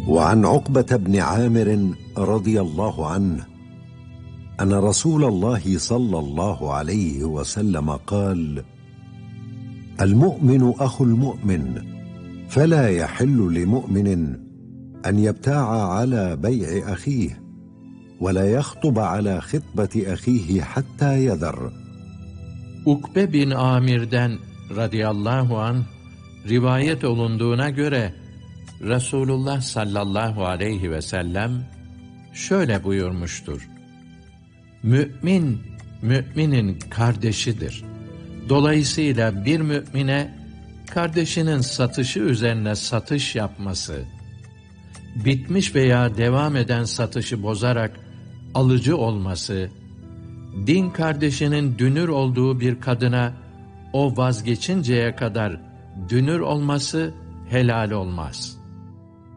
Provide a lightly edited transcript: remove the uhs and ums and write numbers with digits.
وعن عقبة بن عامر رضي الله عنه أن رسول الله صلى الله عليه وسلم قال: المؤمن أخو المؤمن، فلا يحل لمؤمن أن يبتاع على بيع أخيه ولا يخطب على خطبة أخيه حتى يذر. Ukbe bin Amir'den radıyallahu anh rivayet olunduğuna göre Resulullah sallallahu aleyhi ve sellem şöyle buyurmuştur: Mümin, müminin kardeşidir. Dolayısıyla bir mümine kardeşinin satışı üzerine satış yapması, bitmiş veya devam eden satışı bozarak alıcı olması, din kardeşinin dünür olduğu bir kadına o vazgeçinceye kadar dünür olması helal olmaz.